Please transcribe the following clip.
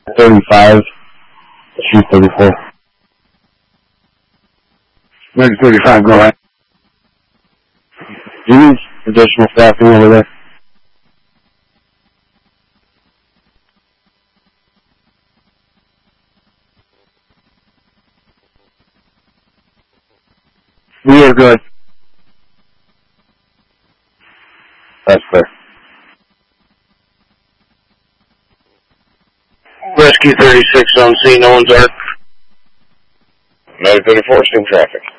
35, Street 34. 35, go ahead. Do you need additional staffing over there? We are good. That's fair. Rescue 36 on scene, no one's arc. 934, same traffic.